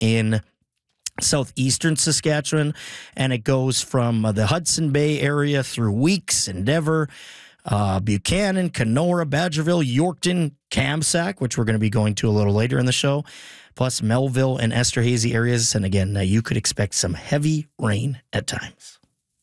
in southeastern Saskatchewan, and it goes from the Hudson Bay area through Weeks, Endeavour, Buchanan, Kenora, Badgerville, Yorkton, Kamsack, which we're going to be going to a little later in the show, plus Melville and Esterhazy areas. And again, you could expect some heavy rain at times.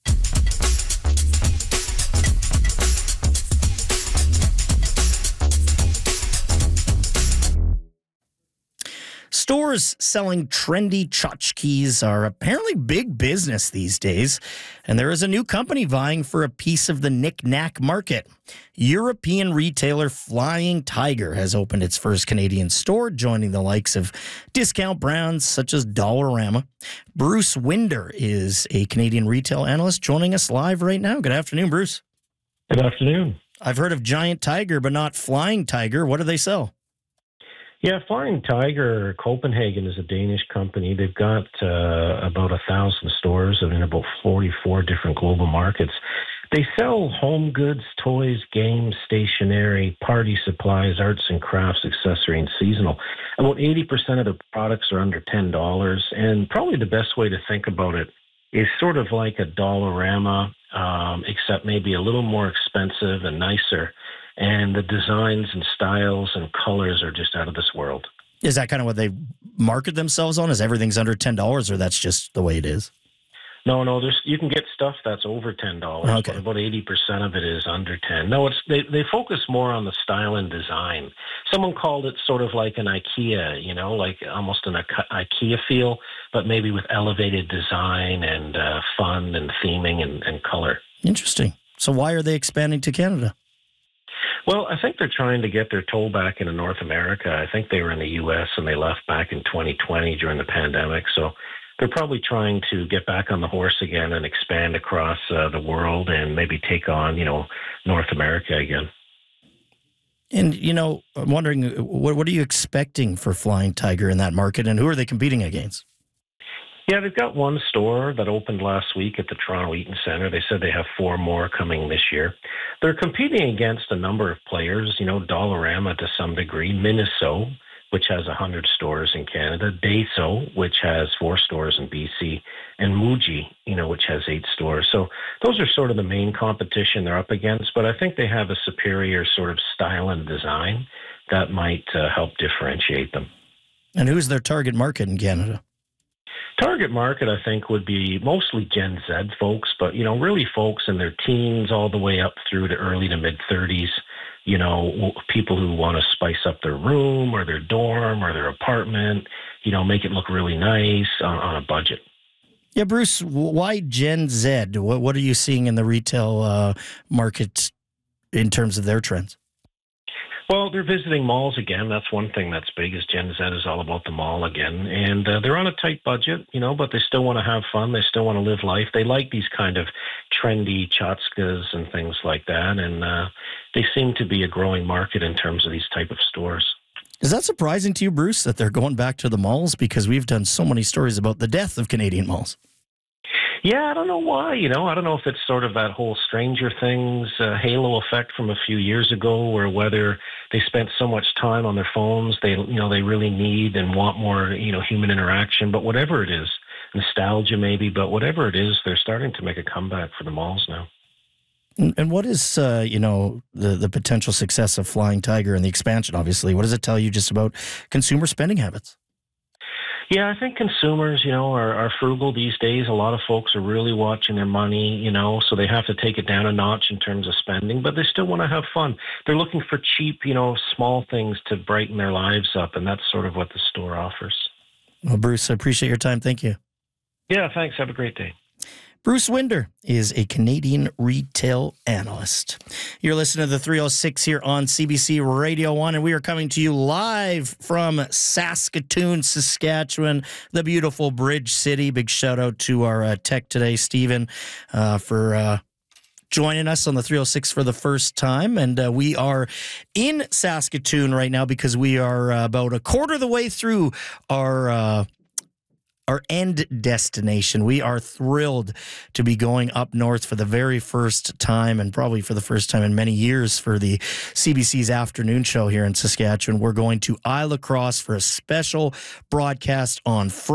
Stores selling trendy tchotchkes are apparently big business these days, and there is a new company vying for a piece of the knick-knack market. European retailer Flying Tiger has opened its first Canadian store, joining the likes of discount brands such as Dollarama. Bruce Winder is a Canadian retail analyst joining us live right now. Good afternoon, Bruce. Good afternoon. I've heard of Giant Tiger, but not Flying Tiger. What do they sell? Yeah, Flying Tiger Copenhagen is a Danish company. They've got about 1,000 stores in about 44 different global markets. They sell home goods, toys, games, stationery, party supplies, arts and crafts, accessory, and seasonal. About 80% of the products are under $10, and probably the best way to think about it is sort of like a Dollarama, except maybe a little more expensive and nicer. And the designs and styles and colors are just out of this world. Is that kind of what they market themselves on? Is everything's under $10, or that's just the way it is? No, you can get stuff that's over $10. Okay. But about 80% of it is under 10. No, they focus more on the style and design. Someone called it sort of like an IKEA, like almost an IKEA feel, but maybe with elevated design and fun and theming and color. Interesting. So why are they expanding to Canada? Well, I think they're trying to get their toe back into North America. I think they were in the U.S. and they left back in 2020 during the pandemic. So they're probably trying to get back on the horse again and expand across the world and maybe take on, North America again. And, I'm wondering, what are you expecting for Flying Tiger in that market, and who are they competing against? Yeah, they've got one store that opened last week at the Toronto Eaton Centre. They said they have 4 more coming this year. They're competing against a number of players, Dollarama to some degree, Miniso, which has 100 stores in Canada, Daiso, which has 4 stores in BC, and Muji, which has 8 stores. So those are sort of the main competition they're up against, but I think they have a superior sort of style and design that might help differentiate them. And who's their target market in Canada? Target market, I think, would be mostly Gen Z folks, but, really folks in their teens all the way up through to early to mid-30s, people who want to spice up their room or their dorm or their apartment, make it look really nice on a budget. Yeah, Bruce, why Gen Z? What are you seeing in the retail market in terms of their trends? Well, they're visiting malls again. That's one thing that's big, is Gen Z is all about the mall again. And they're on a tight budget, but they still want to have fun. They still want to live life. They like these kind of trendy tchotchkes and things like that. And they seem to be a growing market in terms of these type of stores. Is that surprising to you, Bruce, that they're going back to the malls? Because we've done so many stories about the death of Canadian malls. Yeah, I don't know why. I don't know if it's sort of that whole Stranger Things halo effect from a few years ago, or whether they spent so much time on their phones, they really need and want more, human interaction. But whatever it is, nostalgia maybe, but whatever it is, they're starting to make a comeback for the malls now. And what is, the potential success of Flying Tiger and the expansion, obviously? What does it tell you just about consumer spending habits? Yeah, I think consumers, are frugal these days. A lot of folks are really watching their money, so they have to take it down a notch in terms of spending, but they still want to have fun. They're looking for cheap, small things to brighten their lives up, and that's sort of what the store offers. Well, Bruce, I appreciate your time. Thank you. Yeah, thanks. Have a great day. Bruce Winder is a Canadian retail analyst. You're listening to the 306 here on CBC Radio 1, and we are coming to you live from Saskatoon, Saskatchewan, the beautiful Bridge City. Big shout out to our tech today, Stephen, for joining us on the 306 for the first time. And we are in Saskatoon right now because we are about a quarter of the way through our end destination. We are thrilled to be going up north for the very first time, and probably for the first time in many years, for the CBC's afternoon show here in Saskatchewan. We're going to Isle La Crosse for a special broadcast on Friday.